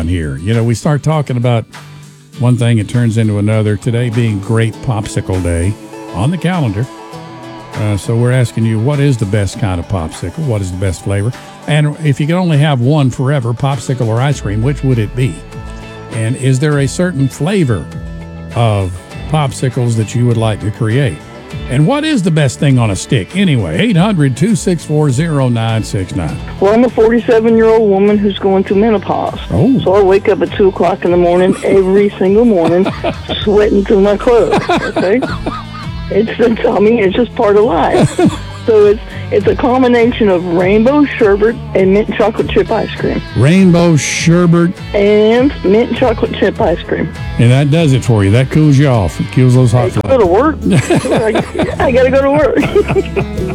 around here. You know, we start talking about one thing, it turns into another. Today being Great Popsicle Day on the calendar. So we're asking you, what is the best kind of popsicle? What is the best flavor? And if you could only have one forever, popsicle or ice cream, which would it be? And is there a certain flavor of popsicles that you would like to create? And what is the best thing on a stick anyway? 800-264-0969. Well, I'm a 47-year-old woman who's going through menopause. Oh. So I wake up at 2 o'clock in the morning every single morning, sweating through my clothes, okay? It's just part of life. So it's a combination of rainbow sherbet and mint chocolate chip ice cream. Rainbow sherbet. And mint chocolate chip ice cream. And that does it for you. That cools you off. It kills those hot flashes. I go to work. I got to go to work.